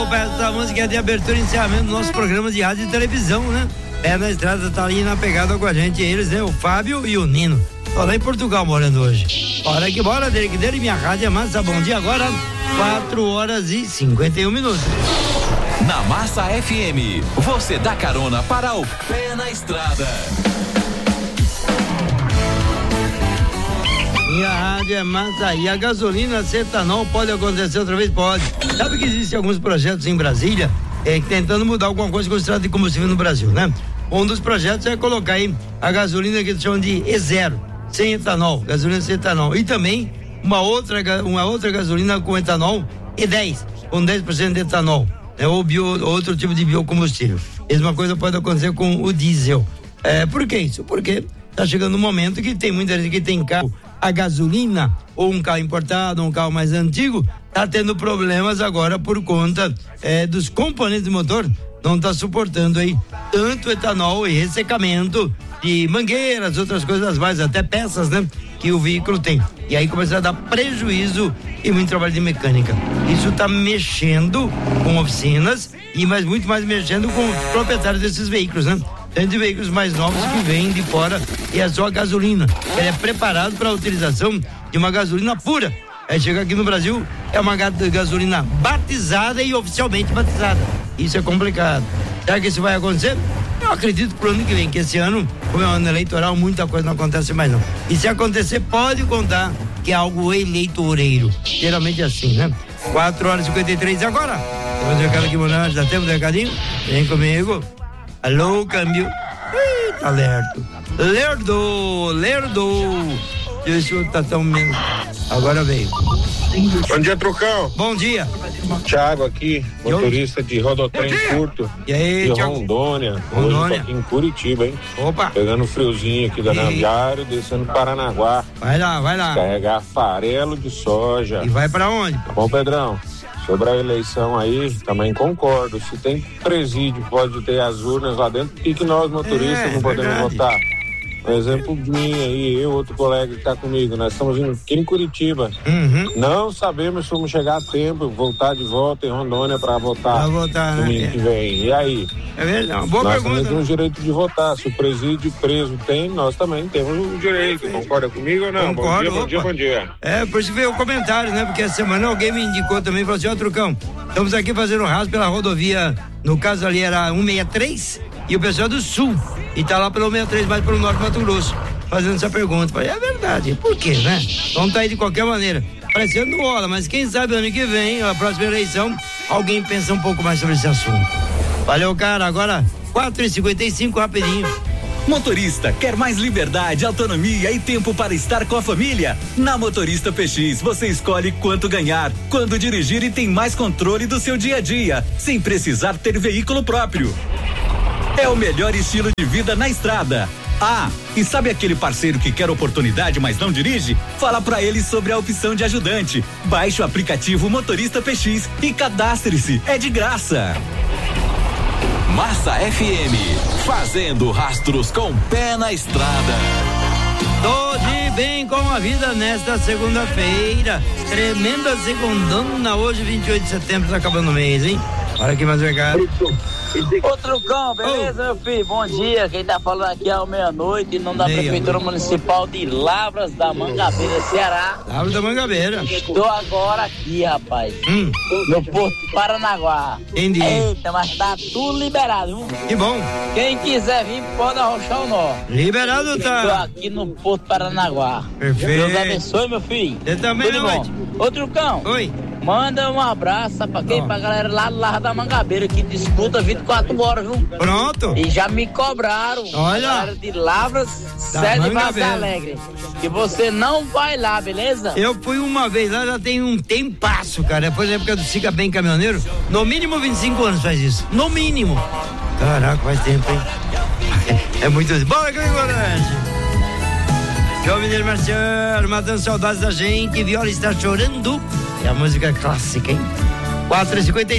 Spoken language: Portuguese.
Opa, essa música é de abertura e encerramento do nosso programa de rádio e televisão, né? Pé na Estrada tá ali na pegada com a gente, eles, né? O Fábio e o Nino. Tô lá em Portugal morando hoje. Bora que bora, dele minha rádio é massa. Bom dia agora, 4h51. Na Massa FM, você dá carona para o Pé na Estrada. Minha rádio é massa. E a gasolina cetanol pode acontecer outra vez? Pode. Sabe que existem alguns projetos em Brasília tentando mudar alguma coisa com o estrada de combustível no Brasil, né? Um dos projetos é colocar aí a gasolina que eles chamam de E0, sem etanol, gasolina sem etanol. E também uma outra gasolina com etanol E10, com 10% de etanol, né? Ou outro tipo de biocombustível. Mesma coisa pode acontecer com o diesel. Por que isso? Porque tá chegando um momento que tem muita gente que tem carro a gasolina, ou um carro importado, ou um carro mais antigo, tá tendo problemas agora por conta dos componentes do motor, não tá suportando aí tanto etanol e ressecamento de mangueiras, outras coisas mais, até peças, né, que o veículo tem. E aí começa a dar prejuízo e muito trabalho de mecânica. Isso tá mexendo com oficinas mas muito mais mexendo com os proprietários desses veículos, né? Tem de veículos mais novos que vêm de fora e é só a gasolina. Ele é preparado para a utilização de uma gasolina pura. Chega aqui no Brasil, é uma gasolina batizada e oficialmente batizada. Isso é complicado. Será que isso vai acontecer? Eu acredito pro ano que vem, que esse ano, como é um ano eleitoral, muita coisa não acontece mais não. E se acontecer, pode contar que é algo eleitoreiro. Geralmente é assim, né? 4h53 agora. Vamos ver o cara aqui, Monange, já temos um recadinho? Vem comigo. Alô, câmbio. Eita, Lerdo. Deixa eu tá tão menos. Agora veio. Bom dia, Trucão. Bom dia. Thiago aqui, motorista de rodotrem curto. E aí, de Rondônia. Hoje tô aqui em Curitiba, hein? Opa. Pegando friozinho aqui da Naviário, descendo Paranaguá. Vai lá. Carregar farelo de soja. E vai pra onde? Tá bom, Pedrão? Sobre a eleição aí, também concordo. Se tem presídio, pode ter as urnas lá dentro, por que nós motoristas não podemos votar? Um exemplo de mim aí, outro colega que está comigo, nós estamos aqui em Curitiba. Não sabemos se vamos chegar a tempo, voltar de volta em Rondônia para votar domingo que vem. E aí? É verdade, boa pergunta. Nós também temos o direito de votar. Se o presídio preso tem, nós também temos o direito. Concorda comigo ou não? Concordo. Bom dia. Por isso veio o comentário, né? Porque essa semana alguém me indicou também, falou assim, Trucão, estamos aqui fazendo um rastro pela rodovia, no caso ali era 163, e o pessoal do Sul, e tá lá pelo 63, mais pelo Norte do Mato Grosso, fazendo essa pergunta. Falei, é verdade, por quê, né? Vamos tá aí de qualquer maneira. Parecendo rola, mas quem sabe ano que vem, a próxima eleição, alguém pensa um pouco mais sobre esse assunto. Valeu, cara, agora 4h55, rapidinho. Motorista, quer mais liberdade, autonomia e tempo para estar com a família? Na Motorista PX, você escolhe quanto ganhar, quando dirigir e tem mais controle do seu dia a dia, sem precisar ter veículo próprio. É o melhor estilo de vida na estrada. E sabe aquele parceiro que quer oportunidade, mas não dirige? Fala pra ele sobre a opção de ajudante. Baixe o aplicativo Motorista PX e cadastre-se. É de graça. Massa FM, fazendo rastros com o pé na estrada. Tô de bem com a vida nesta segunda-feira. Tremenda segundona, hoje 28 de setembro, tá acabando o mês, hein? Olha aqui mais recado. Ô, Trucão, beleza, meu filho? Bom dia, quem tá falando aqui é o meia-noite, em nome da Prefeitura Municipal de Lavras da Mangabeira, Ceará. Lavras da Mangabeira. Estou agora aqui, rapaz, no Porto de Paranaguá. Entendi. Eita, mas tá tudo liberado, viu? Que bom. Quem quiser vir, pode arrochar o nó. Liberado tá. Estou aqui no Porto de Paranaguá. Perfeito. Deus abençoe, meu filho. Você também, tudo bom? Ô, Trucão. Oi. Manda um abraço pra galera lá do Largo da Mangabeira que disputa 24 horas, viu? Pronto. E já me cobraram. Olha. A galera de Lavras, sede Vaz Alegre. Que você não vai lá, beleza? Eu fui uma vez lá, já tem um tempasso, cara. Depois da época do Siga Bem Caminhoneiro, no mínimo 25 anos faz isso. No mínimo. Caraca, faz tempo, hein? É muito. Bora, Gregorante! João Mineiro Marciano, matando saudades da gente. Viola está chorando. É a música clássica, hein? 4h55.